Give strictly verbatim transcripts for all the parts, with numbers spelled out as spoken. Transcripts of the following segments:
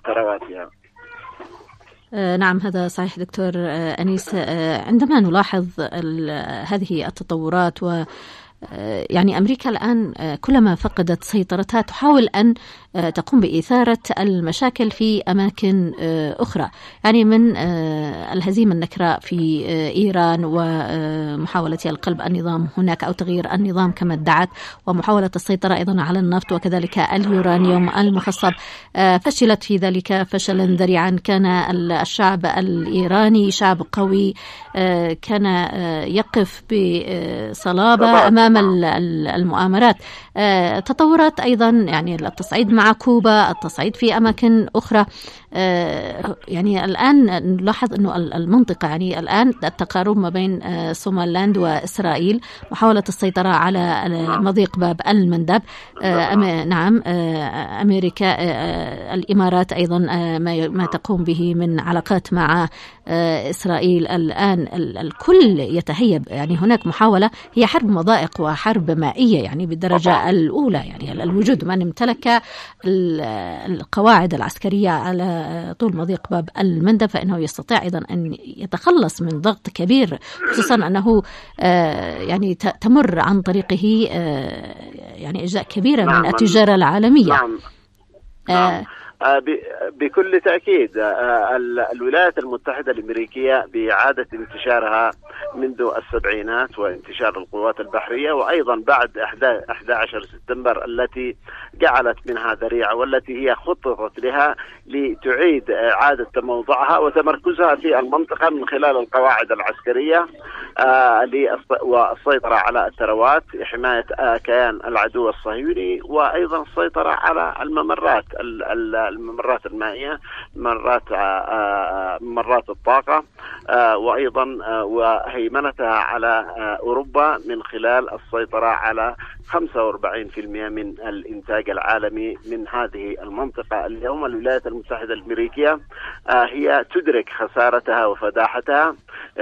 ثرواتها. نعم، هذا صحيح دكتور أنيس. عندما نلاحظ هذه التطورات و يعني أمريكا الآن كلما فقدت سيطرتها تحاول أن تقوم بإثارة المشاكل في أماكن أخرى، يعني من الهزيمة النكراء في إيران ومحاولة القلب النظام هناك أو تغيير النظام كما ادعت، ومحاولة السيطرة أيضا على النفط وكذلك اليورانيوم المخصب. فشلت في ذلك فشلا ذريعا. كان الشعب الإيراني شعب قوي، كان يقف بصلابة أمام المؤامرات. تطورات أيضا يعني التصعيد مع كوبا، التصعيد في أماكن أخرى. يعني الآن نلاحظ أنه المنطقة يعني الآن التقارب ما بين سوماليلاند وإسرائيل، محاولة السيطرة على مضيق باب المندب. نعم، أمريكا، الإمارات أيضا ما تقوم به من علاقات مع إسرائيل. الآن الكل يتهيب، يعني هناك محاولة، هي حرب مضائق وحرب مائية يعني بالدرجة الأولى. يعني الوجود من امتلك القواعد العسكرية على طول مضيق باب المندب فإنه يستطيع أيضا أن يتخلص من ضغط كبير، خصوصا أنه يعني تمر عن طريقه يعني أجزاء كبيرة من التجارة العالمية. نعم. نعم. بكل تأكيد الولايات المتحدة الأمريكية بإعادة انتشارها منذ السبعينات وانتشار القوات البحرية، وأيضا بعد أحد عشر سبتمبر التي جعلت منها ذريعة والتي هي خططت لها لتعيد إعادة موضعها وتمركزها في المنطقة من خلال القواعد العسكرية والسيطرة على الثروات، حماية كيان العدو الصهيوني، وأيضا السيطرة على الممرات الممرات المائية، ممرات ممرات الطاقة، وأيضا وهيمنتها على أوروبا من خلال السيطرة على خمسة وأربعين بالمئة من الإنتاج العالمي من هذه المنطقة. اليوم الولايات المتحدة الأمريكية هي تدرك خسارتها وفداحتها.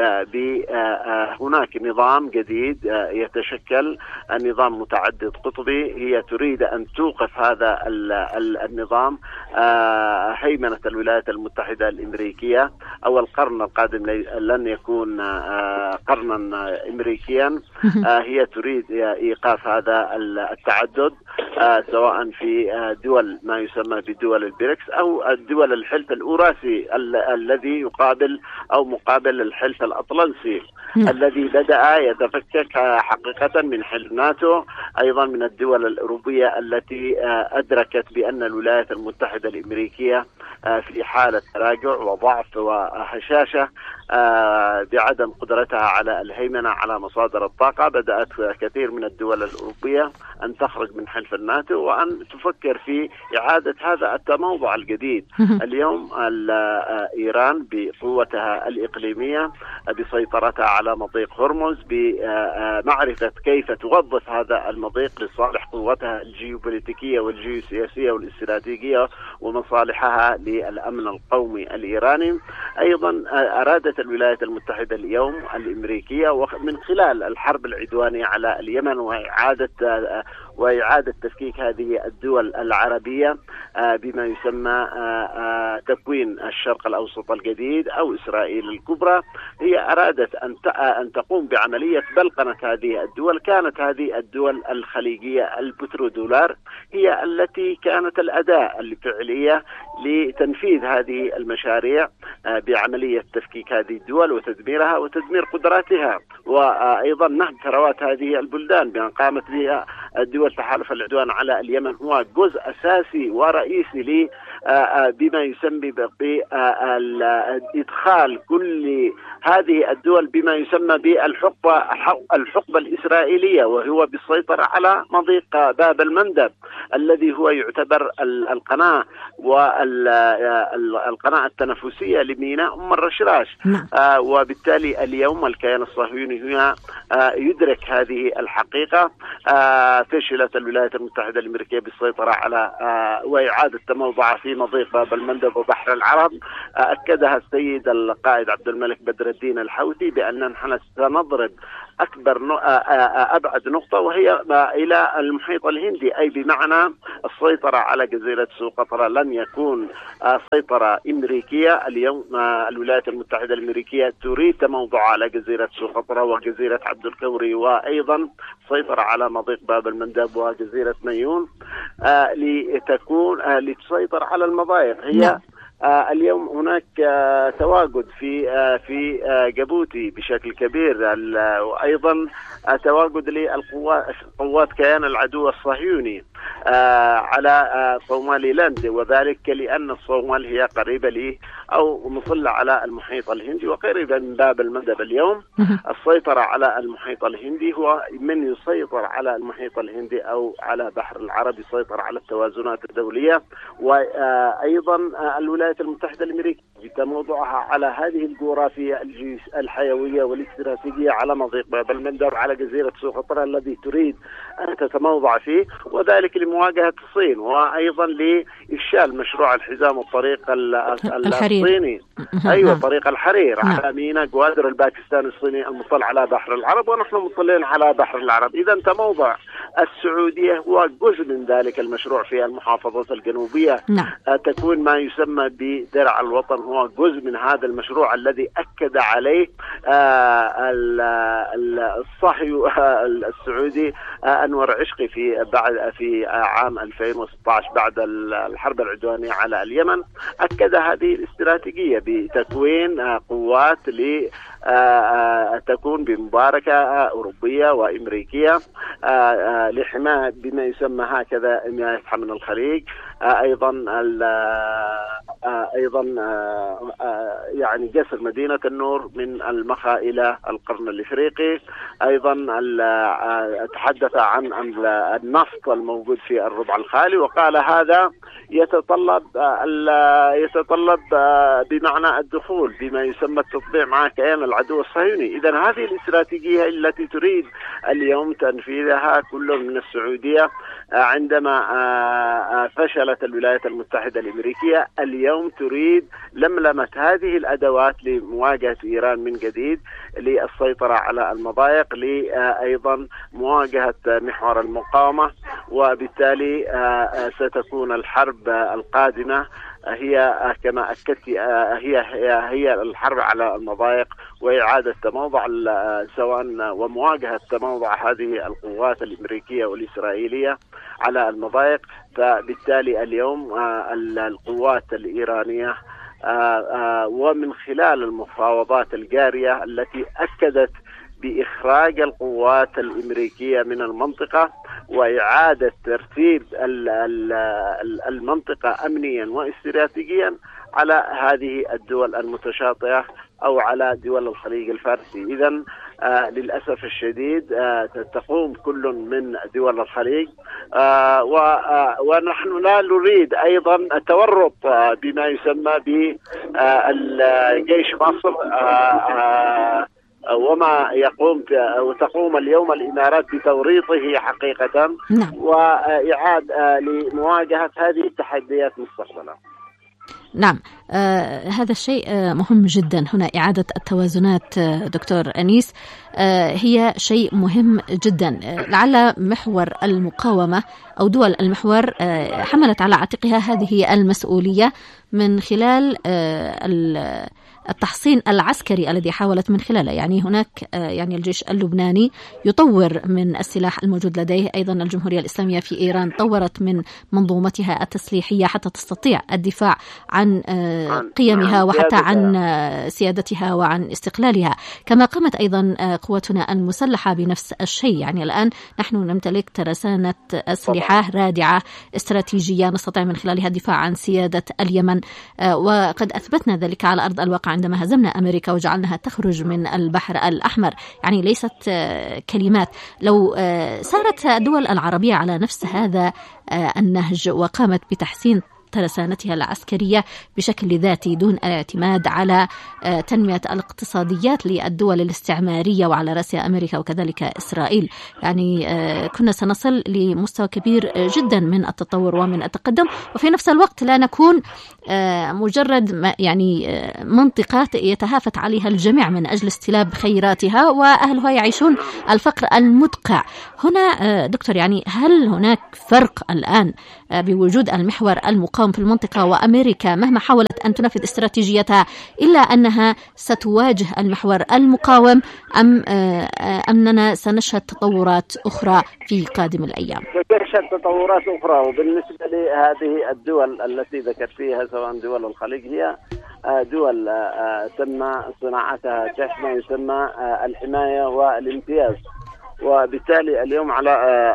هناك نظام جديد يتشكل، النظام متعدد قطبي، هي تريد أن توقف هذا النظام. هيمنة الولايات المتحدة الأمريكية أو القرن القادم لن يكون قرنا أمريكيا. هي تريد إيقاف هذا التعدد سواء في دول ما يسمى بدول البريكس أو الدول الحلف الأوراسي الذي يقابل أو مقابل الحلف الأطلنطي الذي بدأ يتفكك حقيقة من حلف ناتو، أيضا من الدول الأوروبية التي أدركت بأن الولايات المتحدة الأمريكية في حالة تراجع وضعف وهشاشة بعدم قدرتها على الهيمنة على مصادر الطاقة. بدأت كثير من الدول الأوروبية أن تخرج من حلف الناتو وأن تفكر في إعادة هذا التموضع الجديد. اليوم إيران بقوتها الإقليمية، بسيطرتها على مضيق هرمز، بمعرفة كيف توظف هذا المضيق لصالح قوتها الجيوبوليتيكية والجيوسياسية والاستراتيجية ومصالحها للأمن القومي الإيراني. أيضا أرادت الولايات المتحدة اليوم الأمريكية ومن خلال الحرب العدوانية على اليمن وإعادة وإعادة تفكيك هذه الدول العربية بما يسمى تكوين الشرق الأوسط الجديد أو إسرائيل الكبرى، هي أرادت أن أن تقوم بعملية بلقنة هذه الدول. كانت هذه الدول الخليجية البترودولار هي التي كانت الأداة الفعلية لتنفيذ هذه المشاريع بعملية تفكيك هذه الدول وتدميرها وتدمير قدراتها، وأيضا نهب ثروات هذه البلدان بأن قامت بها الدول. تحالف العدوان على اليمن هو جزء أساسي ورئيسي ل بما يسمى بإدخال كل هذه الدول بما يسمى بالحقبة الحقبة الإسرائيلية، وهو بالسيطرة على مضيق باب المندب الذي هو يعتبر القناة والقناة التنفسية لميناء أم الرشراش. آه وبالتالي اليوم الكيان الصهيوني هنا آه يدرك هذه الحقيقة. آه فشلت الولايات المتحدة الأمريكية بالسيطرة على آه وإعادة تموضع في مضيق باب المندب وبحر العرب. آه أكدها السيد القائد عبد الملك بدر الدين الحوثي بأننا نحن سنضرب أكبر أبعد نقطة وهي إلى المحيط الهندي، أي بمعنى السيطرة على جزيرة سقطرى لن يكون سيطرة أمريكية. اليوم الولايات المتحدة الأمريكية تريد تموضع على جزيرة سقطرى وجزيرة عبد الكوري، وأيضا سيطرة على مضيق باب المندب وجزيرة ميون لتكون لتسيطر على المضايق. هي آه اليوم هناك آه تواجد في آه في آه جيبوتي بشكل كبير، وأيضا آه تواجد للقوات قوات كيان العدو الصهيوني آه على آه صومالي لاند، وذلك لأن الصومال هي قريبة لي أو مطلة على المحيط الهندي وقريبة من باب المندب. اليوم السيطرة على المحيط الهندي هو من يسيطر على المحيط الهندي أو على بحر العرب يسيطر على التوازنات الدولية. وأيضا آه الولايات المتحدة الأمريكية بتموضعها على هذه الجغرافيا الحيوية والاستراتيجية على مضيق باب المندب على جزيرة سقطرى الذي تريد أن تتموضع فيه، وذلك لمواجهة الصين وأيضا لإفشال مشروع الحزام والطريق الصيني. أيوة طريق الحرير على ميناء جوادر الباكستاني الصيني المطل على بحر العرب، ونحن مطلين على بحر العرب. إذا تموضع السعودية هو جزء من ذلك المشروع في المحافظات الجنوبية. تكون ما يسمى بدرع الوطن هو جزء من هذا المشروع الذي أكد عليه الصهيو السعودي أنور عشقي في بعد في عام ألفين وستة عشر بعد الحرب العدوانية على اليمن. أكد هذه الاستراتيجية بتكوين قوات ل تكون بمباركة أوروبية وأمريكية لحماية بما يسمى هكذا حماية من الخليج. أيضا أيضا يعني جسر مدينة النور من المخا إلى القرن الإفريقي. أيضا تحدث عن النفط الموجود في الربع الخالي، وقال هذا يتطلب يتطلب بمعنى الدخول بما يسمى التطبيع مع كيان العدو الصهيوني. إذن هذه الاستراتيجية التي تريد اليوم تنفيذها كل من السعودية عندما فشلت الولايات المتحدة الأمريكية، اليوم تريد لملمة هذه الأدوات لمواجهة إيران من جديد، للسيطرة على المضايق، لأيضا مواجهة محور المقاومة. وبالتالي ستكون الحرب القادمة هي كما أكدت هي هي هي الحرب على المضايق وإعادة تموضع سواء ومواجهة تموضع هذه القوات الأمريكية والإسرائيلية على المضايق. فبالتالي اليوم القوات الإيرانية ومن خلال المفاوضات الجارية التي أكدت بإخراج القوات الأمريكية من المنطقة وإعادة ترتيب المنطقة أمنيا واستراتيجيا على هذه الدول المتشاطئة أو على دول الخليج الفارسي. إذن آه للأسف الشديد آه تقوم كل من دول الخليج آه ونحن لا نريد أيضا التورط آه بما يسمى بجيش مصر آه آه وما يقوم وتقوم اليوم الإمارات بتوريطه حقيقة. نعم. وإعادة لمواجهة هذه التحديات مستقبلا. نعم، آه هذا الشيء آه مهم جدا. هنا إعادة التوازنات آه دكتور أنيس آه هي شيء مهم جدا. آه لعل محور المقاومة أو دول المحور آه حملت على عاتقها هذه المسؤولية من خلال آه التحصين العسكري الذي حاولت من خلاله. يعني هناك يعني الجيش اللبناني يطور من السلاح الموجود لديه، أيضا الجمهورية الإسلامية في إيران طورت من منظومتها التسليحية حتى تستطيع الدفاع عن قيمها وحتى عن سيادتها وعن استقلالها، كما قامت أيضا قواتنا المسلحة بنفس الشيء. يعني الآن نحن نمتلك ترسانة أسلحة رادعة استراتيجية نستطيع من خلالها الدفاع عن سيادة اليمن، وقد أثبتنا ذلك على أرض الواقع عندما هزمنا أمريكا وجعلناها تخرج من البحر الأحمر. يعني ليست كلمات. لو سارت الدول العربية على نفس هذا النهج وقامت بتحسين ترسانتها العسكرية بشكل ذاتي دون الاعتماد على تنمية الاقتصاديات للدول الاستعمارية وعلى رأسها أمريكا وكذلك إسرائيل. يعني كنا سنصل لمستوى كبير جدا من التطور ومن التقدم، وفي نفس الوقت لا نكون مجرد يعني منطقة يتهافت عليها الجميع من أجل استلاب خيراتها وأهلها يعيشون الفقر المدقع. هنا دكتور، يعني هل هناك فرق الآن بوجود المحور المقاوم في المنطقة وأمريكا مهما حاولت أن تنفذ استراتيجيتها إلا أنها ستواجه المحور المقاوم، أم أننا سنشهد تطورات أخرى في قادم الأيام؟ سنشهد تطورات أخرى. وبالنسبة لهذه الدول التي ذكرت فيها سواء دول الخليج هي دول تم صناعتها تحت ما يسمى الحماية والامتياز، وبالتالي اليوم على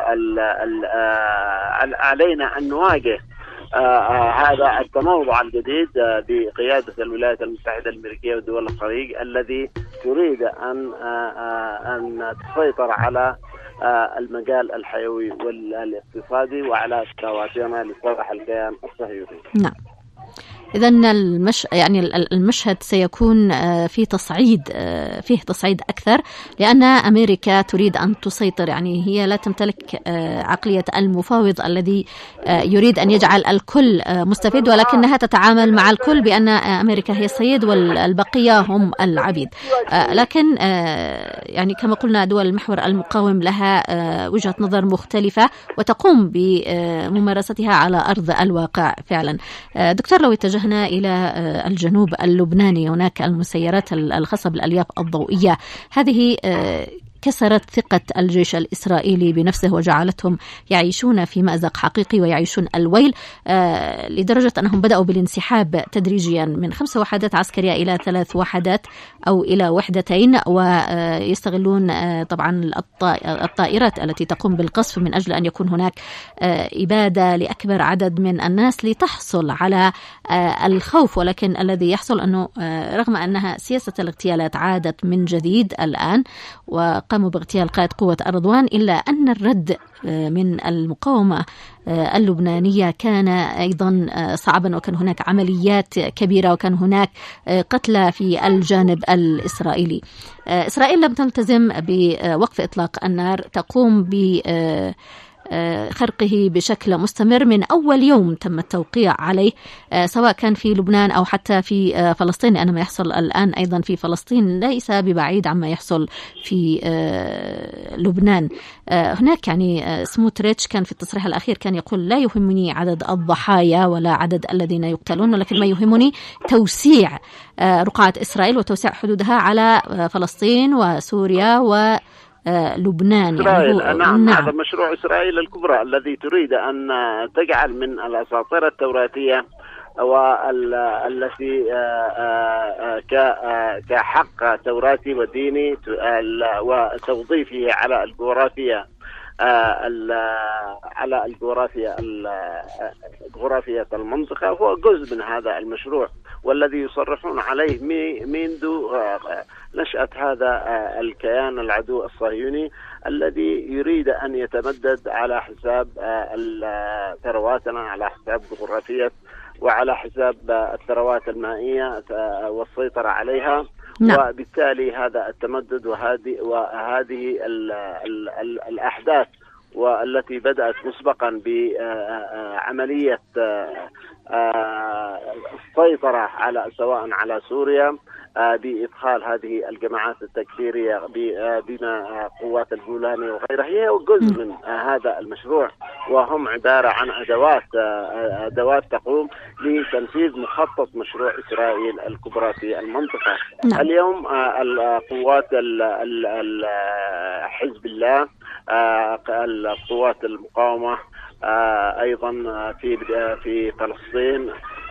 علينا أن نواجه هذا التموضع الجديد بقيادة الولايات المتحدة الأمريكية ودول الخليج الذي تريد أن أن تسيطر على المجال الحيوي والاقتصادي وعلى ثرواتنا لصالح الكيان الصهيوني. نعم. إذن المش يعني المشهد سيكون في تصعيد فيه تصعيد أكثر، لأن أمريكا تريد أن تسيطر. يعني هي لا تمتلك عقلية المفاوض الذي يريد أن يجعل الكل مستفيد، ولكنها تتعامل مع الكل بأن أمريكا هي السيد والبقية هم العبيد. لكن يعني كما قلنا دول المحور المقاوم لها وجهة نظر مختلفة وتقوم بممارستها على أرض الواقع فعلا. دكتور، لو اتجهنا إلى الجنوب اللبناني، هناك المسيرات الخاصة بالألياف الضوئية، هذه كسرت ثقة الجيش الإسرائيلي بنفسه وجعلتهم يعيشون في مأزق حقيقي ويعيشون الويل، لدرجة أنهم بدأوا بالانسحاب تدريجيا من خمس وحدات عسكرية إلى ثلاث وحدات أو إلى وحدتين، ويستغلون طبعا الطائرات التي تقوم بالقصف من أجل أن يكون هناك إبادة لأكبر عدد من الناس لتحصل على الخوف. ولكن الذي يحصل أنه رغم أنها سياسة الاغتيالات عادت من جديد الآن وقاموا باغتيال قائد قوة أردوان، إلا أن الرد من المقاومة اللبنانية كان أيضا صعبا، وكان هناك عمليات كبيرة وكان هناك قتلى في الجانب الإسرائيلي. إسرائيل لم تلتزم بوقف إطلاق النار، تقوم ب خرقه بشكل مستمر من أول يوم تم التوقيع عليه، سواء كان في لبنان أو حتى في فلسطين، لأن ما يحصل الآن أيضا في فلسطين ليس ببعيد عما يحصل في لبنان. هناك يعني سموتريتش كان في التصريح الأخير كان يقول لا يهمني عدد الضحايا ولا عدد الذين يقتلون، ولكن ما يهمني توسيع رقعة إسرائيل وتوسيع حدودها على فلسطين وسوريا و لبنان. إسرائيل يعني نعم, نعم هذا مشروع إسرائيل الكبرى الذي تريد أن تجعل من الأساطير التوراتية والتي كحق توراتي وديني وتوظيفه على الجغرافيا على الجغرافيا جغرافية المنطقة هو جزء من هذا المشروع، والذي يصرحون عليه منذ نشأة هذا الكيان العدو الصهيوني الذي يريد أن يتمدد على حساب ثرواتنا، على حساب جغرافية وعلى حساب الثروات المائية والسيطرة عليها. نعم. وبالتالي هذا التمدد وهذه وهذه ال ال ال الأحداث والتي بدأت مسبقا بعملية السيطرة على سواء على سوريا بإدخال هذه الجماعات التكفيرية بما قوات الجولاني وغيرها، هي جزء من هذا المشروع، وهم عبارة عن أدوات أدوات تقوم لتنفيذ مخطط مشروع إسرائيل الكبرى في المنطقة. نعم. اليوم القوات حزب الله، القوات المقاومة أيضا في في فلسطين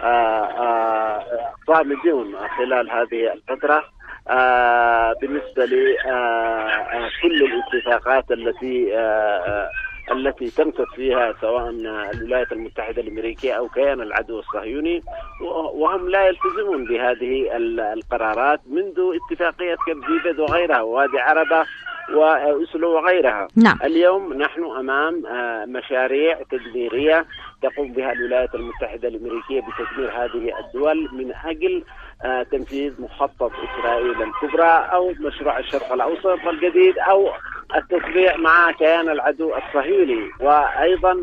صامدون خلال هذه الفترة بالنسبة لكل الاتفاقات التي التي تمسك فيها سواء الولايات المتحدة الأمريكية أو كيان العدو الصهيوني، وهم لا يلتزمون بهذه القرارات منذ اتفاقية كامب ديفيد وغيرها ووادي عربة وأسلو وغيرها. نعم. اليوم نحن أمام مشاريع تدميرية تقوم بها الولايات المتحدة الأمريكية بتدمير هذه الدول من أجل تنفيذ مخطط إسرائيل الكبرى أو مشروع الشرق الأوسط الجديد أو التسبيع مع كيان العدو الصهيوني، وأيضا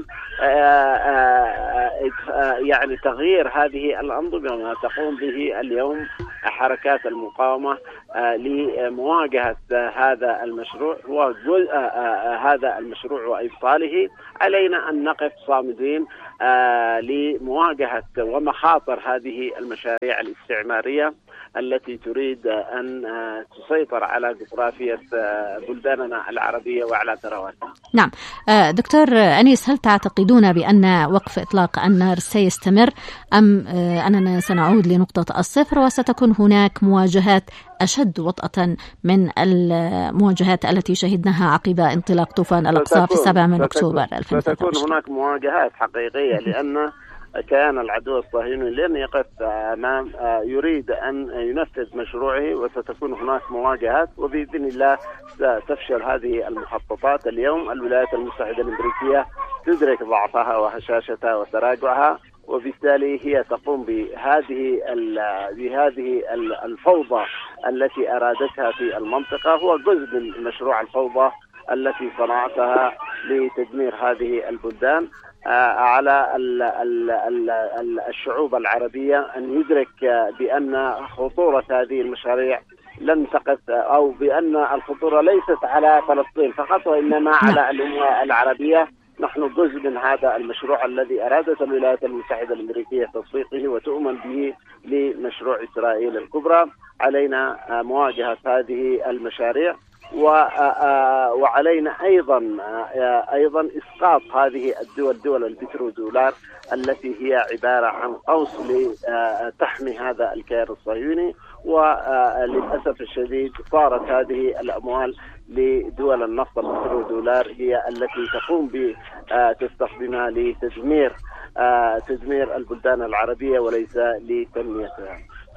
يعني تغيير هذه الأنظمة ما تقوم به اليوم حركات المقاومة لمواجهة هذا المشروع هذا المشروع وإبطاله. علينا أن نقف صامدين لمواجهة ومخاطر هذه المشاريع الاستعمارية التي تريد أن تسيطر على جغرافية بلداننا العربية وعلى ثرواتها. نعم دكتور أنيس، هل تعتقدون بأن وقف إطلاق النار سيستمر أم أننا سنعود لنقطة الصفر وستكون هناك مواجهات أشد وطأة من المواجهات التي شهدناها عقب انطلاق طوفان الأقصى في السابع من أكتوبر ألفين وثلاثة عشر؟ ستكون هناك مواجهات حقيقية لأن كيان العدو الصهيوني لن يقف أمام يريد أن ينفذ مشروعه، وستكون هناك مواجهات وبإذن الله ستفشل هذه المخططات. اليوم الولايات المتحدة الأمريكية تدرك ضعفها وهشاشتها وتراجعها، وبالتالي هي تقوم بهذه بهذه الفوضى التي أرادتها في المنطقة. هو جزء من مشروع الفوضى التي صنعتها لتدمير هذه البلدان. على الشعوب العربية أن يدرك بأن خطورة هذه المشاريع لن تقف، أو بأن الخطورة ليست على فلسطين فقط وإنما على الأمة العربية. نحن جزء من هذا المشروع الذي أرادت الولايات المتحدة الأمريكية تصفيقه وتؤمن به لمشروع إسرائيل الكبرى. علينا مواجهة هذه المشاريع، وعلينا أيضا أيضا إسقاط هذه الدول دول البترودولار التي هي عبارة عن قوس لتحمي هذا الكيان الصهيوني. وللأسف الشديد صارت هذه الأموال لدول النفط البترودولار هي التي تقوم بتستخدمها لتدمير تدمير البلدان العربية وليس لتنميتها.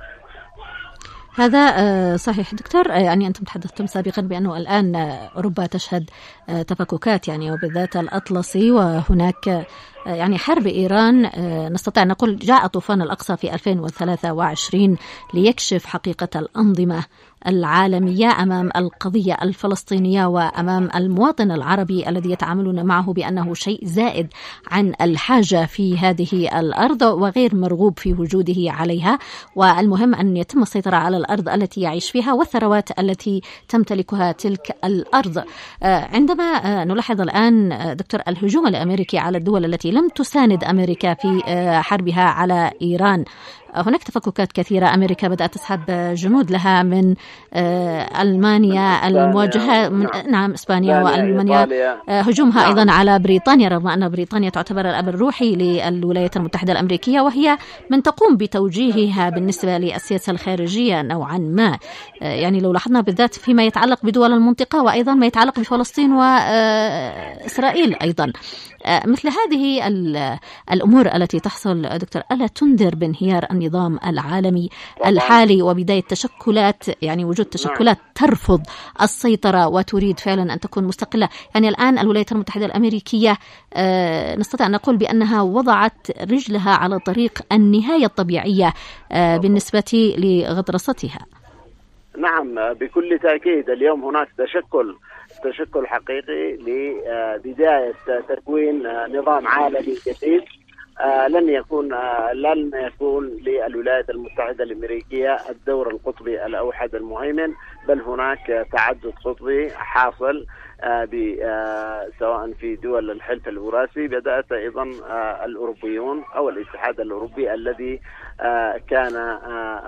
هذا صحيح دكتور. يعني أنتم تحدثتم سابقا بأنه الآن أوروبا تشهد تفككات يعني وبالذات الأطلسي، وهناك يعني حرب إيران. نستطيع أن نقول جاء طوفان الأقصى في ألفين وثلاثة وعشرين ليكشف حقيقة الأنظمة العالمية أمام القضية الفلسطينية وأمام المواطن العربي الذي يتعاملون معه بأنه شيء زائد عن الحاجة في هذه الأرض وغير مرغوب في وجوده عليها، والمهم أن يتم السيطرة على الأرض التي يعيش فيها والثروات التي تمتلكها تلك الأرض. عندما نلاحظ الآن دكتور الهجوم الأمريكي على الدول التي لم تساند أمريكا في حربها على إيران، هناك تفككات كثيرة. أمريكا بدأت تسحب جنود لها من ألمانيا المواجهة من نعم إسبانيا وألمانيا، هجومها أيضا على بريطانيا رغم أن بريطانيا تعتبر الأب الروحي للولايات المتحدة الأمريكية، وهي من تقوم بتوجيهها بالنسبة للسياسة الخارجية نوعا ما. يعني لو لاحظنا بالذات فيما يتعلق بدول المنطقة وأيضا ما يتعلق بفلسطين وإسرائيل أيضا. مثل هذه الأمور التي تحصل دكتور ألا تنذر بانهيار النظام العالمي الحالي وبداية تشكلات، يعني وجود تشكلات ترفض السيطرة وتريد فعلا أن تكون مستقلة؟ يعني الآن الولايات المتحدة الأمريكية نستطيع أن نقول بأنها وضعت رجلها على طريق النهاية الطبيعية بالنسبة لغطرستها. نعم بكل تأكيد. اليوم هناك تشكل تشكل حقيقي لبداية تكوين نظام عالمي جديد. لن يكون لن يكون للولايات المتحدة الأمريكية الدور القطبي الأوحد المهيمن، بل هناك تعدد قطبي حاصل سواء في دول الحلف الوراسي. بدأت أيضا الأوروبيون أو الاتحاد الأوروبي الذي كان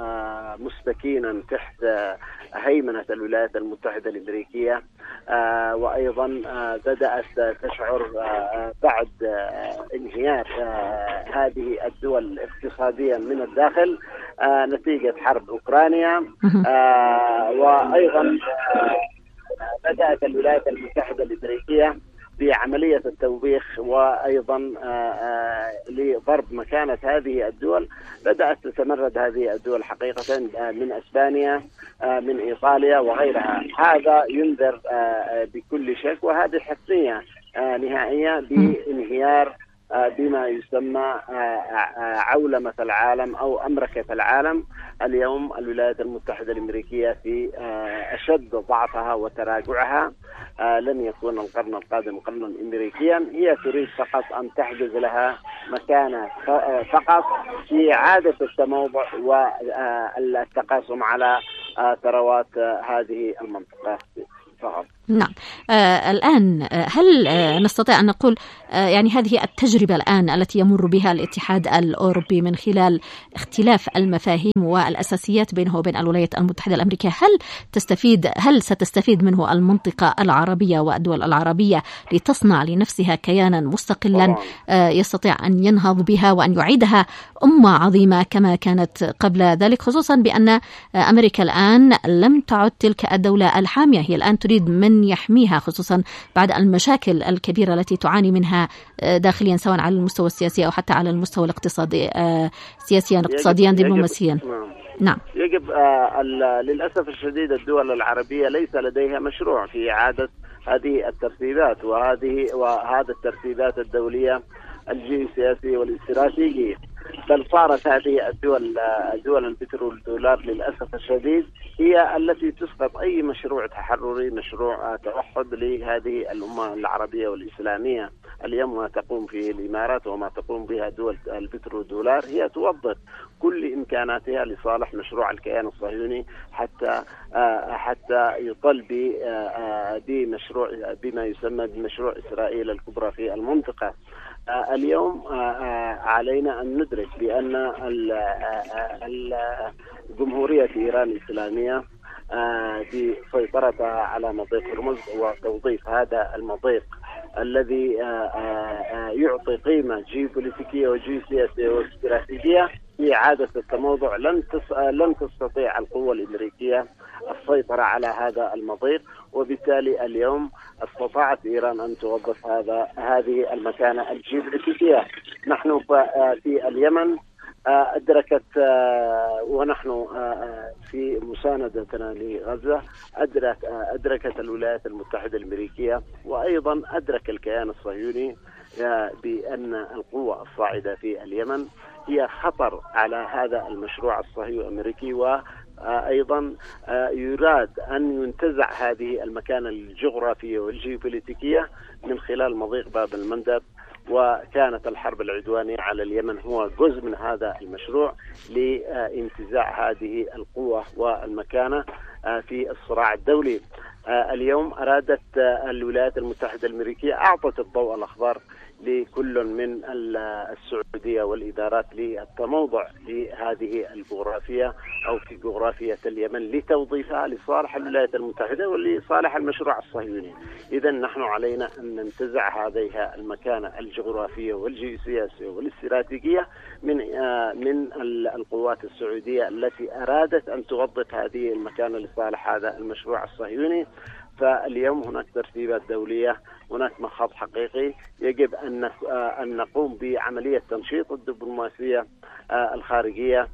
مستكينا تحت هيمنة الولايات المتحدة الأمريكية، وأيضا بدأت تشعر بعد انهيار هذه الدول اقتصاديا من الداخل نتيجة حرب أوكرانيا، وأيضا بدأت الولايات المتحدة الأمريكية بعملية التوبيخ وأيضا لضرب مكانة هذه الدول. بدأت تتمرد هذه الدول حقيقة من أسبانيا من إيطاليا وغيرها. هذا ينذر بكل شك، وهذه حتمية نهائية بانهيار بما يسمى عولمة العالم أو أمركة العالم. اليوم الولايات المتحدة الأمريكية في أشد ضعفها وتراجعها. لن يكون القرن القادم قرنا أمريكيا، هي تريد فقط أن تحجز لها مكانة فقط في إعادة التموضع والتقاسم على ثروات هذه المنطقة فقط. نعم. آه الآن هل آه نستطيع أن نقول آه يعني هذه التجربة الآن التي يمر بها الاتحاد الأوروبي من خلال اختلاف المفاهيم والأساسيات بينه وبين الولايات المتحدة الأمريكية، هل تستفيد هل ستستفيد منه المنطقة العربية والدول العربية لتصنع لنفسها كيانا مستقلا آه يستطيع أن ينهض بها وأن يعيدها أمة عظيمة كما كانت قبل ذلك، خصوصا بأن آه أمريكا الآن لم تعد تلك الدولة الحامية، هي الآن تريد من يحميها، خصوصا بعد المشاكل الكبيرة التي تعاني منها داخليا سواء على المستوى السياسي أو حتى على المستوى الاقتصادي، سياسيا اقتصاديا دبلوماسيا. نعم. يجب آه للأسف الشديد الدول العربية ليس لديها مشروع في إعادة هذه الترتيبات وهذه وهذا الترتيبات الدولية الجيوسياسية والاستراتيجية، بل صارت هذه الدول دول البترول الدولار للأسف الشديد هي التي تسقط أي مشروع تحرري، مشروع توحد لهذه الأمة العربية والإسلامية. اليوم ما تقوم فيه الإمارات وما تقوم بها دول البترول الدولار هي توظف كل إمكاناتها لصالح مشروع الكيان الصهيوني حتى حتى يطل بمشروع بما يسمى بمشروع إسرائيل الكبرى في المنطقة. اليوم علينا أن ندرك بأن الجمهورية إيران الإسلامية بسيطرتها على مضيق هرمز وتوظيف هذا المضيق الذي يعطي قيمة جيوبوليتيكية وجيوسياسية واستراتيجية في إعادة التموضع. لن لن تستطيع القوة الأمريكية السيطرة على هذا المضيق، وبالتالي اليوم استطاعت إيران أن توظف هذا هذه المكانة الجيوبوليتيكية. نحن في اليمن أدركت ونحن في مساندتنا لغزة أدرك أدركت الولايات المتحدة الأمريكية وأيضا أدرك الكيان الصهيوني بأن القوة الصاعدة في اليمن هي خطر على هذا المشروع الصهيوني الأمريكي، وأيضا يراد أن ينتزع هذه المكانة الجغرافية والجيوبوليتيكية من خلال مضيق باب المندب. وكانت الحرب العدوانية على اليمن هو جزء من هذا المشروع لانتزاع هذه القوة والمكانة في الصراع الدولي. اليوم أرادت الولايات المتحدة الأمريكية أعطت الضوء الأخضر لكل من السعودية والإدارات للتموضع لهذه الجغرافيا أو في جغرافية اليمن لتوظيفها لصالح الولايات المتحدة ولصالح المشروع الصهيوني. إذا نحن علينا أن ننتزع هذه المكانة الجغرافية والجيوسياسية والاستراتيجية من من القوات السعودية التي أرادت أن توظف هذه المكانة لصالح هذا المشروع الصهيوني. فاليوم هناك ترتيبات دولية، هناك مخاض حقيقي، يجب أن أن نقوم بعملية تنشيط الدبلوماسية الخارجية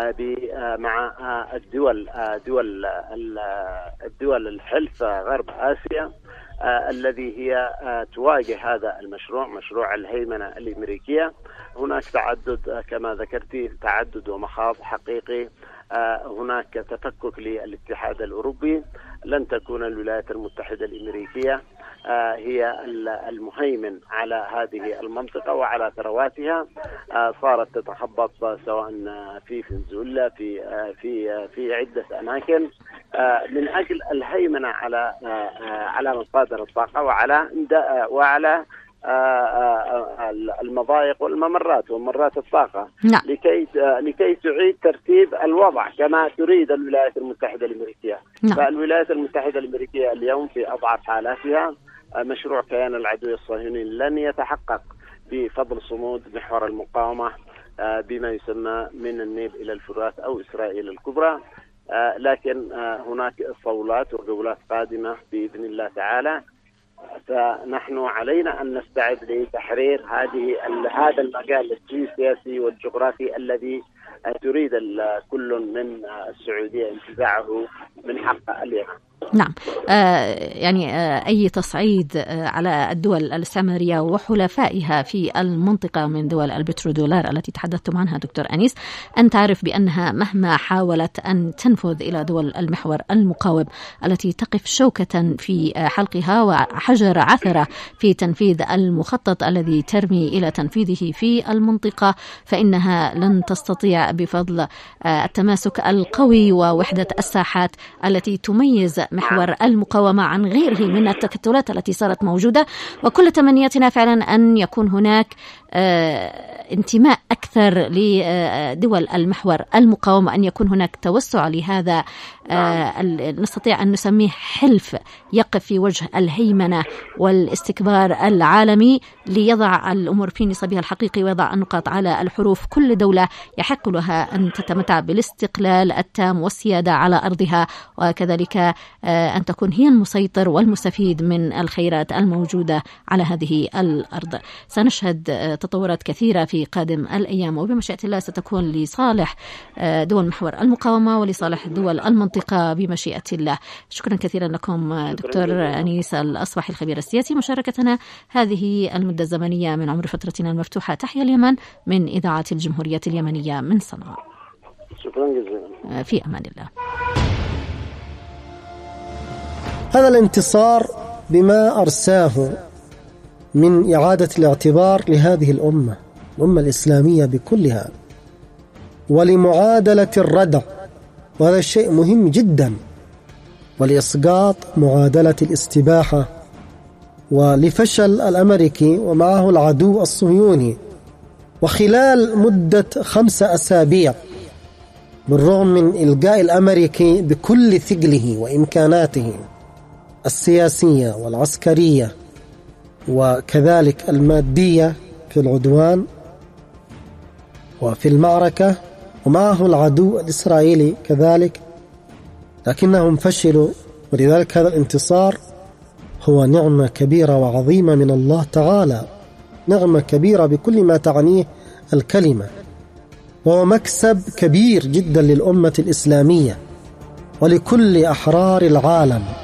مع الدول دول الدول الحلف غرب آسيا الذي هي تواجه هذا المشروع، مشروع الهيمنة الأمريكية. هناك تعدد كما ذكرتي، تعدد ومخاض حقيقي. هناك تفكك للاتحاد الأوروبي. لن تكون الولايات المتحدة الأمريكية هي المهيمن على هذه المنطقة وعلى ثرواتها. صارت تتخبط سواء في فنزويلا في في في عدة أماكن من أجل الهيمنة على على مصادر الطاقة وعلى وعلى المضايق والممرات وممرات الطاقة. نعم. لكي لكي تعيد ترتيب الوضع كما تريد الولايات المتحدة الأمريكية. نعم. فالولايات المتحدة الأمريكية اليوم في أضعف حالاتها. مشروع كيان العدو الصهيوني لن يتحقق بفضل صمود محور المقاومة بما يسمى من النيل إلى الفرات أو إسرائيل الكبرى. لكن هناك صولات وجولات قادمة بإذن الله تعالى فنحن علينا أن نستعد لتحرير هذه هذا المجال الجيوسياسي والجغرافي الذي تريد كل من السعودية انتزاعه من حق اليمن. نعم، آه يعني آه أي تصعيد آه على الدول الاستعمارية وحلفائها في المنطقة من دول البترودولار التي تحدثتم عنها دكتور أنيس، أن تعرف بأنها مهما حاولت أن تنفذ إلى دول المحور المقاوم التي تقف شوكة في حلقها وحجر عثرة في تنفيذ المخطط الذي ترمي إلى تنفيذه في المنطقة، فإنها لن تستطيع بفضل آه التماسك القوي ووحدة الساحات التي تميز محور المقاومة عن غيره من التكتلات التي صارت موجودة. وكل تمنياتنا فعلا أن يكون هناك انتماء أكثر لدول المحور المقاومة، أن يكون هناك توسع لهذا، نستطيع أن نسميه حلف يقف في وجه الهيمنة والاستكبار العالمي ليضع الأمور في نصابها الحقيقي ويضع النقاط على الحروف. كل دولة يحق لها أن تتمتع بالاستقلال التام والسيادة على أرضها، وكذلك أن تكون هي المسيطر والمستفيد من الخيرات الموجودة على هذه الأرض. سنشهد تطورات كثيرة في قادم الأيام، وبمشيئة الله ستكون لصالح دول محور المقاومة ولصالح دول المنطقة بمشيئة الله. شكرا كثيرا لكم دكتور أنيس الأصبحي الخبير السياسي مشاركتنا هذه المدة الزمنية من عمر فترتنا المفتوحة. تحيا اليمن من إذاعة الجمهورية اليمنية من صنعاء. شكرا جزيلا. في أمان الله. هذا الانتصار بما أرساه من إعادة الاعتبار لهذه الأمة الأمة الإسلامية بكلها ولمعادلة الردع، وهذا الشيء مهم جدا، ولإسقاط معادلة الاستباحة، ولفشل الأمريكي ومعه العدو الصهيوني. وخلال مدة خمسة أسابيع بالرغم من إلقاء الأمريكي بكل ثقله وإمكاناته السياسية والعسكرية وكذلك المادية في العدوان وفي المعركة، ومعه العدو الإسرائيلي كذلك، لكنهم فشلوا. ولذلك هذا الانتصار هو نعمة كبيرة وعظيمة من الله تعالى، نعمة كبيرة بكل ما تعنيه الكلمة، وهو مكسب كبير جدا للأمة الإسلامية ولكل أحرار العالم.